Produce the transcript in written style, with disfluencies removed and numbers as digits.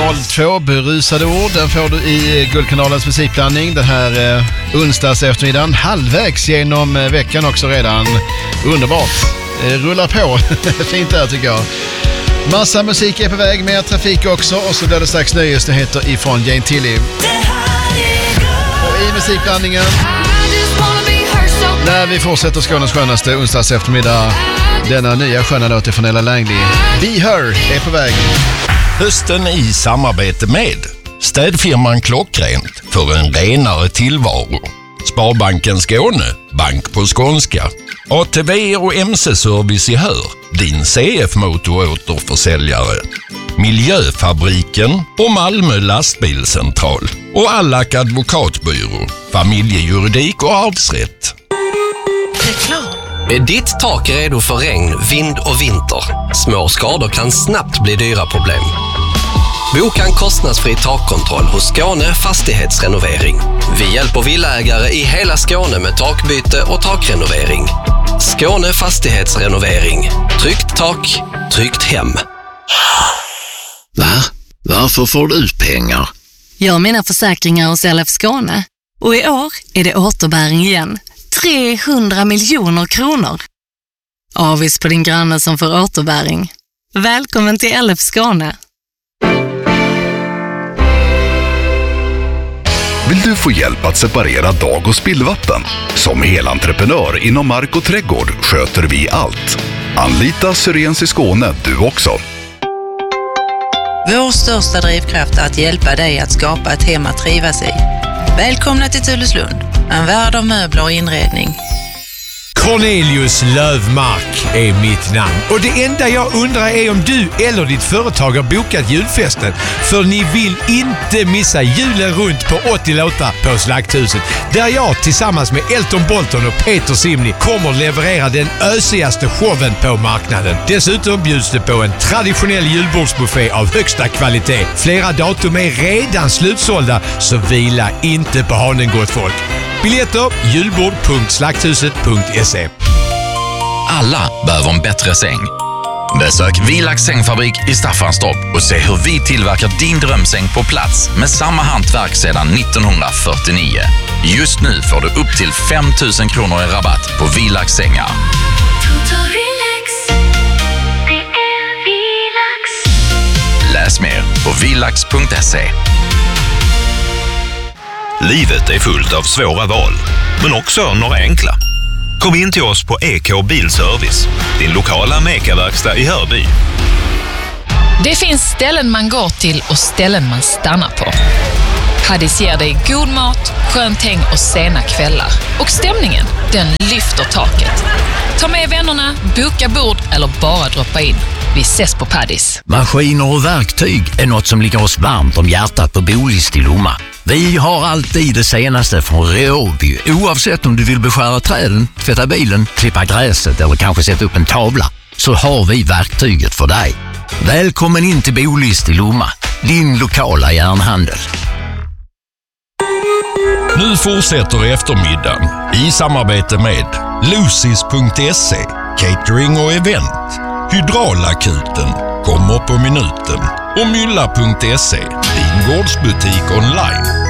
2, berusade ord. Den får du i Guldkanalens musikblandning den här onsdags eftermiddagen. Halvvägs genom veckan också redan. Underbart. Rullar på. Fint där tycker jag. Massa musik är på väg, mer trafik också. Och så blir det strax nöjesnyheter ifrån Jane Tilly. Och i musikblandningen, när vi fortsätter Skånes skönaste onsdags eftermiddag, denna nya sköna låt från Ella Langley. Be Her är på väg. Hösten i samarbete med städfirman Klockrent för en renare tillvaro. Sparbanken Skåne, bank på skånska. ATV och MC-service i Hör, din CF-motoråterförsäljare. Miljöfabriken och Malmö lastbilscentral. Och Allak advokatbyrå, familjejuridik och arvsrätt. Reklam. Är ditt tak redo för regn, vind och vinter? Små skador kan snabbt bli dyra problem. Boka en kostnadsfri takkontroll hos Skåne Fastighetsrenovering. Vi hjälper villaägare i hela Skåne med takbyte och takrenovering. Skåne Fastighetsrenovering. Tryggt tak, tryggt hem. Va? Varför får du pengar? Jag har mina försäkringar hos LF Skåne. Och i år är det återbäring igen. 300 miljoner kronor. Avis på din granne som får återbäring. Välkommen till LF Skåne. Vill du få hjälp att separera dag- och spillvatten? Som helentreprenör inom mark och trädgård sköter vi allt. Anlita Syrens i Skåne du också. Vår största drivkraft är att hjälpa dig att skapa ett hem att trivas i. Välkomna till Tulleslund, en värld av möbler och inredning. Cornelius Lövmark är mitt namn. Och det enda jag undrar är om du eller ditt företag har bokat julfesten. För ni vill inte missa julen runt på 80 låtar på Slakthuset. Där jag tillsammans med Elton Bolton och Peter Simni kommer leverera den ösigaste showen på marknaden. Dessutom bjuds det på en traditionell julbordsbuffé av högsta kvalitet. Flera datum är redan slutsålda, så vila inte på hanen gott folk. Biljetter julbord.slakthuset.se. Alla behöver en bättre säng. Besök Vilax sängfabrik i Staffanstorp och se hur vi tillverkar din drömsäng på plats med samma hantverk sedan 1949. Just nu får du upp till 5 000 kronor i rabatt på Vilax sängar. Läs mer på vilax.se. Livet är fullt av svåra val, men också några enkla. Kom in till oss på EK Bilservice, din lokala Meka-verkstad i Hörby. Det finns ställen man går till och ställen man stannar på. Paddis ger dig god mat, skönt häng och sena kvällar. Och stämningen, den lyfter taket. Ta med vännerna, boka bord eller bara droppa in. Vi ses på Paddis. Maskiner och verktyg är något som ligger oss varmt om hjärtat på Bolist i Lomma. Vi har alltid det senaste från Råby, oavsett om du vill beskära träden, tvätta bilen, klippa gräset eller kanske sätta upp en tavla, så har vi verktyget för dig. Välkommen in till Bolist i Lomma, din lokala järnhandel. Nu fortsätter eftermiddagen i samarbete med Lucis.se, catering och event. Hydraulakuten kommer på minuten och Mylla.se, din gårdsbutik online.